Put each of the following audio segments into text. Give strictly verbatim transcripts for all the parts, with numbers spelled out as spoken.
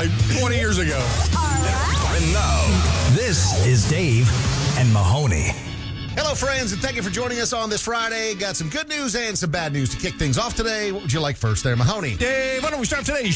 like twenty years ago. And now, this is Dave and Mahoney. Hello, friends, and thank you for joining us on this Friday. Got some good news and some bad news to kick things off today. What would you like first there, Mahoney? Dave, why don't we start today's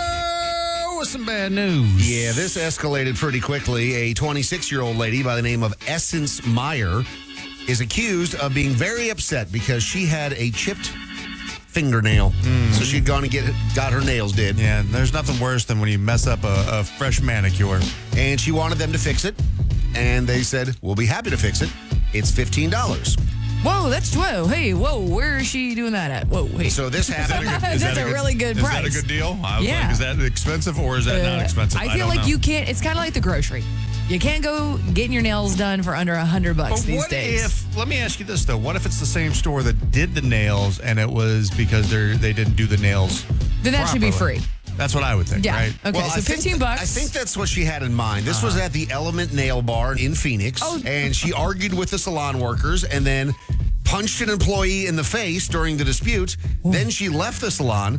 show with some bad news? Yeah, this escalated pretty quickly. A twenty-six-year-old lady by the name of Essence Meyer is accused of being very upset because she had a chipped fingernail. Mm. So she'd gone and get got her nails did. Yeah, there's nothing worse than when you mess up a, a fresh manicure. And she wanted them to fix it. And they said, we'll be happy to fix it. It's fifteen dollars. Whoa, that's whoa. Hey, whoa, where is she doing that at? Whoa, wait. So this happened. That's that a, a good, really good is price. Is that a good deal? I was Yeah. like, is that expensive or is that Uh, not expensive? I feel don't like know. you can't, it's kind of like the grocery. You can't go getting your nails done for under a hundred bucks But these what days. if, let me ask you this though, what if it's the same store that did the nails and it was because they're they didn't do the nails Then that should be properly? free. That's what I would think, Yeah. right? Okay, Well, so I think- fifteen bucks. I think that's what she had in mind. This was at the Element Nail Bar in Phoenix, Oh. and she argued with the salon workers and then punched an employee in the face during the dispute. Then she left the salon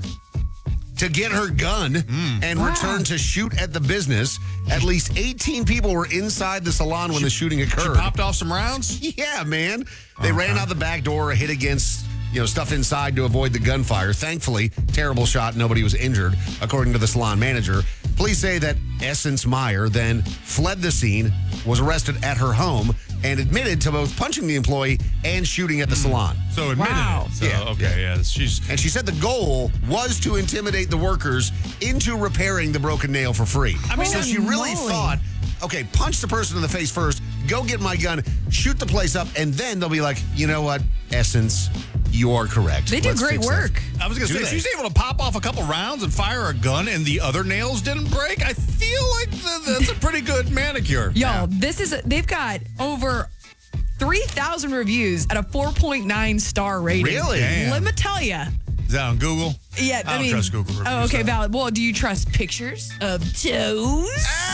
to get her gun and Wow. return to shoot at the business. At least eighteen people were inside the salon when the shooting She occurred. popped off some rounds? Yeah, man. They ran out the back door, hit against, you know, stuff inside to avoid the gunfire. Thankfully, terrible shot. Nobody was injured, according to the salon manager. Police say that Essence Meyer then fled the scene, was arrested at her home, and admitted to both punching the employee and shooting at the salon. So admitted Wow. it. So, Yeah. okay, yeah. She's And she said the goal was to intimidate the workers into repairing the broken nail for free. I mean, so Holy she really moly. thought, okay, punch the person in the face first, go get my gun, shoot the place up, and then they'll be like, you know what, Essence, you are correct. They do Let's great fix that." work. I was going to Do say, if they? she's able to pop off a couple rounds and fire a gun and the other nails didn't break, I feel like th- that's a pretty good manicure. Y'all, this is, they've got over three thousand reviews at a four point nine star rating. Really? Damn. Let me tell you. Is that on Google? Yeah, I I, don't mean, trust Google reviews, oh, okay, though. valid. Well, do you trust pictures of toes?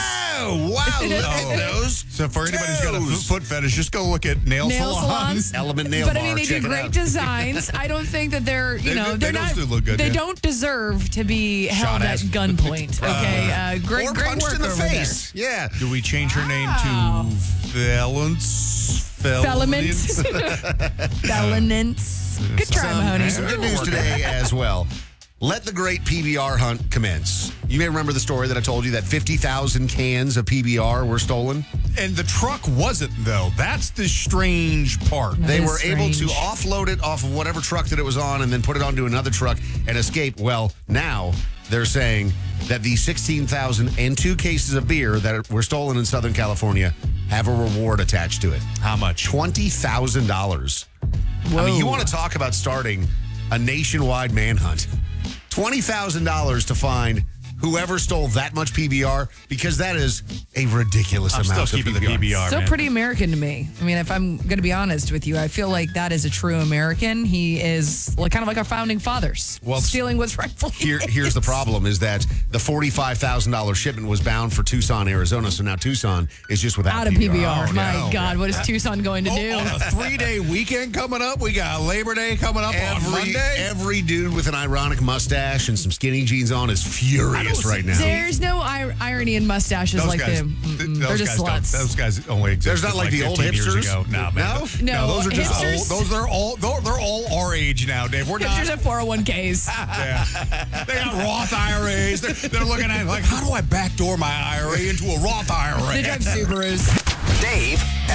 Oh, wow, look at those. So for anybody who's got a Toes. foot fetish, just go look at nail, Nail salons. Element Nail But Bar, I mean, they check do it great out. designs. I don't think that they're, you They know, do- they're they not. do look good, they yeah. don't deserve to be held at. at gunpoint. Okay, uh, great, Or great punched work in the over face. Yeah. Do we change her name Wow. to Valence? Fellaments. Fellaments. Good try, Some, Mahoney. some good news today as well. Let the great P B R hunt commence. You may remember the story that I told you that fifty thousand cans of P B R were stolen. And the truck wasn't, though. That's the strange part. That They is were able to strange. offload it off of whatever truck that it was on and then put it onto another truck and escape. Well, now they're saying that the sixteen thousand two cases of beer that were stolen in Southern California have a reward attached to it. How much? twenty thousand dollars. I mean, you want to talk about starting a nationwide manhunt. twenty thousand dollars to find whoever stole that much P B R, because that is a ridiculous I'm amount still of keeping the P B R, Still man. pretty American to me. I mean, if I'm going to be honest with you, I feel like that is a true American. He is like kind of like our founding fathers, Well, stealing what's rightfully Here, here's the his. problem is that the forty-five thousand dollars shipment was bound for Tucson, Arizona. So now Tucson is just without Out of P B R. Oh, My no. God, what is Tucson going to Oh, do? on a three-day weekend coming up. We got Labor Day coming up on Every, Monday. every dude with an ironic mustache and some skinny jeans on is furious right now. There's no ir- irony in mustaches those like guys, them. th- Mm-mm. those They're just guys don't- sluts. Those guys only exist. There's not like the old fifteen years hipsters? ago. Nah, man. No? No, those are just hipsters- old. Those they're all they're, they're all our age now, Dave. We're not. Hipsters have four oh one k's. Yeah. They got Roth I R As. They're, they're looking at it like, how do I backdoor my I R A into a Roth I R A? They drive Subarus. Dave